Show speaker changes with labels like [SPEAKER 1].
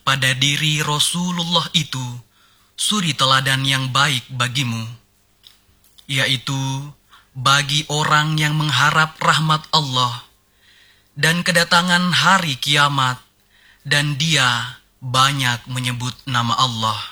[SPEAKER 1] pada diri Rasulullah itu suri teladan yang baik bagimu, yaitu bagi orang yang mengharap rahmat Allah dan kedatangan hari kiamat, dan dia banyak menyebut nama Allah.